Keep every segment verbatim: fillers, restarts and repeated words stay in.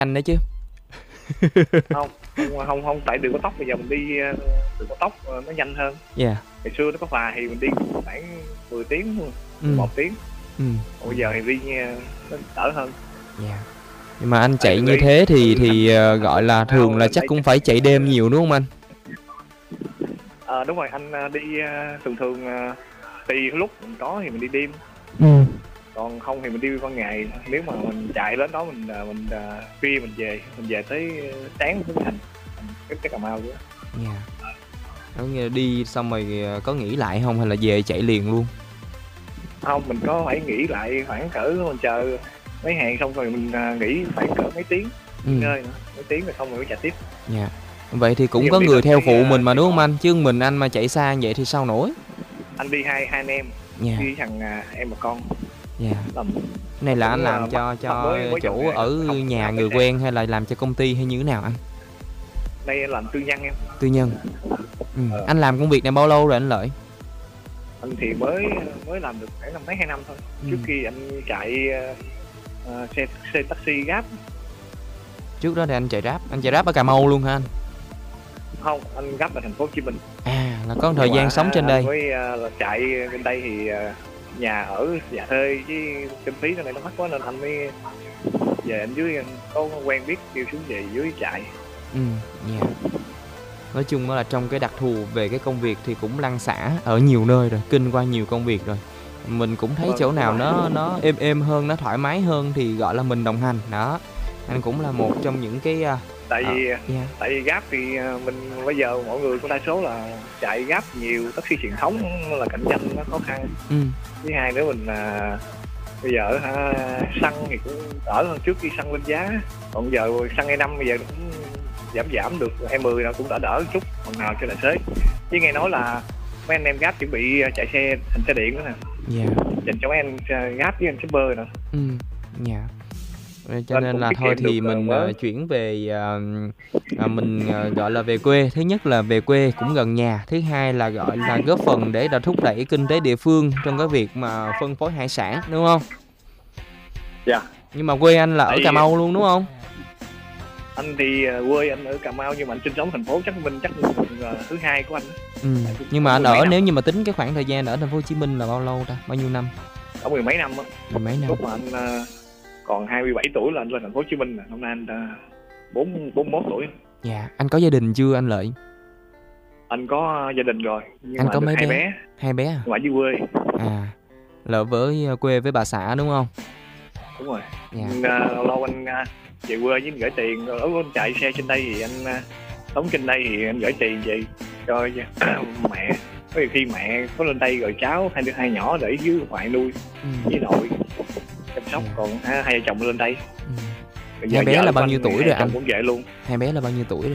anh đấy chứ. Không, không, không, không, tại đường cao tốc bây giờ mình đi ờ, đường cao tốc ờ, nó nhanh hơn. Dạ. Ngày xưa nó có phà thì mình đi khoảng mười tiếng thôi, Ừ. một tiếng. Ừ. Còn bây giờ thì đi ờ, nó đỡ hơn. Dạ. Nhưng mà anh Tại chạy mình như đi thế thì từ thì thành ờ, thành phố gọi là Cà Mau thường là lên chắc đây cũng chắc phải chạy đêm nhiều đúng không anh? Ờ đúng rồi, anh ờ, đi ờ, thường thường ờ, tùy lúc mình có thì mình đi đêm, Ừ. còn không thì mình đi ban ngày. Nếu mà mình chạy đến đó mình ờ, mình ờ, khuya mình về, mình về tới ờ, sáng tới thành cái cái Cà Mau nữa. Dạ. Giống như là đi xong rồi ờ, có nghỉ lại không hay là về chạy liền luôn? Không, mình có phải nghỉ lại khoảng cỡ mình chờ mấy hàng xong rồi mình ờ, nghỉ khoảng cỡ mấy tiếng Ừ. nghỉ ngơi nữa, mấy tiếng rồi xong rồi mới chạy tiếp. Dạ. Vậy thì Ví cũng dụ có đi người lên theo tới phụ mình ờ, mà Sài đúng không Gòn, anh? Chứ mình anh mà chạy xa như vậy thì sao nổi? anh đi hai hai anh em, Dạ. đi thằng à, em và con. Dạ. Làm Cái này là anh cũng làm uh, cho bắt cho mới mới chồng chủ nghề, ở không nhà làm người cái xe. quen hay là làm cho công ty hay như thế nào anh? Đây làm tư nhân em. Tư nhân. Ừ. Ờ. Anh làm công việc này bao lâu rồi anh Lợi? Anh thì mới mới làm được khoảng năm mấy hai năm thôi. Ừ. Trước khi anh chạy uh, xe xe taxi Grab. Trước đó thì anh chạy Grab, anh chạy Grab ở Cà Mau luôn hả anh? Không, anh Grab ở thành phố Hồ Chí Minh. À, là có thời Nhưng gian mà, sống trên anh đây. mới uh, chạy bên đây thì uh, nhà ở nhà thuê với kinh phí trong này nó mắc quá nên anh mới về anh dưới, anh có quen biết kêu xuống về dưới chạy. Ừ, dạ. Nói chung là trong cái đặc thù về cái công việc thì cũng lăn xả ở nhiều nơi rồi, kinh qua nhiều công việc rồi. Mình cũng thấy Vâng, chỗ đúng nào rồi. nó nó êm êm hơn, nó thoải mái hơn thì gọi là mình đồng hành. Đó. Anh cũng là một trong những cái uh, Tại vì uh, yeah. tại vì Grab thì uh, mình bây giờ mọi người có đa số là chạy Grab nhiều, taxi truyền thống là cạnh tranh nó khó khăn. Ừ. Thứ hai nữa mình uh, bây giờ ha, xăng thì cũng đỡ hơn trước khi xăng lên giá. Còn giờ xăng e năm bây giờ cũng giảm giảm được, e mười nào cũng đỡ đỡ chút phần nào cho tài xế. Chứ nghe nói là mấy anh em Grab chuẩn bị chạy xe thành xe điện nữa nè. Dạ. Dành cho mấy anh Grab với anh shipper nè. Ừ. Dạ. Cho Nên nên cũng là tiết thôi kiệm thì được, mình ờ, uh, chuyển về uh, uh, mình uh, gọi là về quê. Thứ nhất là về quê cũng gần nhà. Thứ hai là gọi là góp phần để đã thúc đẩy kinh tế địa phương trong cái việc mà phân phối hải sản, đúng không? Dạ. Nhưng mà quê anh là ở Tại Cà Mau luôn đúng không? Anh thì quê anh ở Cà Mau nhưng mà anh sinh sống thành phố chắc mình chắc là thứ hai của anh. Ừ. Nhưng mà anh ở nếu như mà tính cái khoảng thời gian ở thành phố Hồ Chí Minh là bao lâu ta? Bao nhiêu năm? Ở mười mấy năm á. Mười mấy năm. Lúc mà anh uh, còn hai mươi bảy tuổi là anh lên thành phố Hồ Chí Minh nè, hôm nay anh bốn bốn mốt tuổi. Dạ, anh có gia đình chưa anh Lợi? Anh có gia đình rồi, nhưng anh mà có được mấy hai bé? bé. Hai bé à? Ngoài dưới quê. À, là với quê với bà xã đúng không? Đúng rồi. Dạ. Uh, lâu lâu anh uh, về quê với anh gửi tiền, ở anh chạy xe trên đây thì anh uh, sống trên đây thì anh gửi tiền về cho mẹ. Có khi mẹ có lên đây rồi cháu hai đứa hai nhỏ để dưới ngoại nuôi, Ừ. với nội chăm sóc. Dạ. Còn hai, hai vợ chồng lên đây. Ừ. Rồi Hai bé là bao nhiêu tuổi rồi anh? Cũng vậy luôn. Hai bé là bao nhiêu tuổi rồi?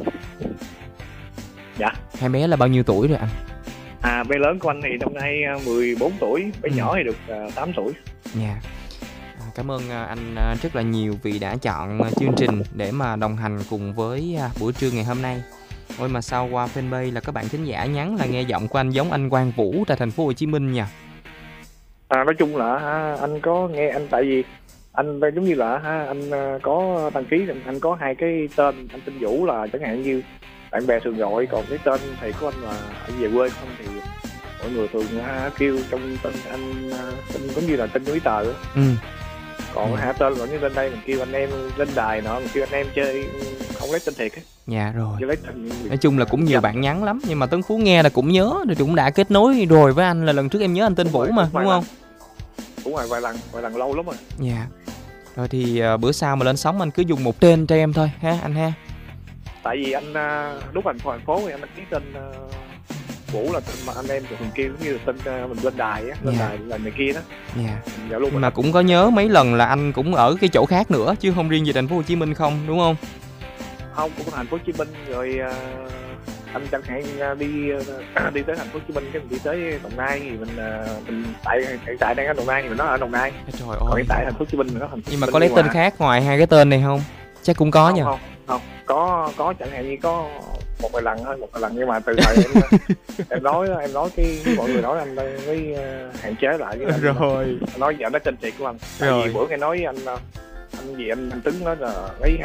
Dạ. Hai bé là bao nhiêu tuổi rồi anh? À, bé lớn của anh thì năm nay mười bốn tuổi, bé Ừ. nhỏ thì được uh, tám tuổi. Dạ. À, cảm ơn anh rất là nhiều vì đã chọn chương trình để mà đồng hành cùng với buổi trưa ngày hôm nay. Ôi mà sau qua fanpage là các bạn thính giả nhắn là nghe giọng của anh giống anh Quang Vũ tại thành phố Hồ Chí Minh nha. À, nói chung là ha, anh có nghe anh, tại vì anh giống như là ha, anh có đăng ký, anh có hai cái tên, anh tên Vũ là chẳng hạn như bạn bè thường gọi, còn cái tên thầy của anh là anh về quê không thì mọi người thường ha, kêu trong tên anh tên giống như là tên giấy tờ. Ừ. Còn Ừ. hạ tên là như lên đây mình kêu anh em lên đài nọ, mình kêu anh em chơi không lấy tên thiệt á. Dạ rồi. Lấy tên... Nói chung là cũng nhiều bạn nhắn lắm, nhưng mà Tấn Phú nghe là cũng nhớ rồi, cũng đã kết nối rồi với anh là lần trước em nhớ anh tên Vũ mà, đúng không? Đúng rồi, vài lần, vài lần lâu lắm rồi. Dạ. Rồi thì uh, bữa sau mà lên sóng anh cứ dùng một tên cho em thôi ha anh ha. Tại vì anh uh, lúc anh thành phố thì anh đăng ký tên uh, Vũ là tên mà anh em thường kêu giống như là tên uh, mình lên đài á, lên Dạ. đài là này kia đó. Dạ. Dạ luôn. Mà cũng có nhớ mấy lần là anh cũng ở cái chỗ khác nữa chứ không riêng về thành phố Hồ Chí Minh không, đúng không? Không, cũng thành phố Hồ Chí Minh rồi uh, anh chẳng hạn uh, đi uh, đi tới thành phố Hồ Chí Minh cái mình đi tới Đồng Nai thì mình uh, mình tại hiện tại đang ở Đồng Nai thì mình nói ở Đồng Nai. Trời Còn ơi. hiện tại thành phố Hồ Chí Minh mình nói thành phố. Nhưng mà có lấy tên khác ngoài hai cái tên này không? Chắc cũng có không, nha. Không, không, có có chẳng hạn như có một vài lần thôi, một vài lần nhưng mà từ thời em em nói em nói cái mọi người nói anh mới uh, hạn chế lại với anh. Rồi. Anh nói giờ nó tên thiệt của anh. Tại Rồi. vì bữa nghe nói anh anh gì anh anh Tuấn nói là lấy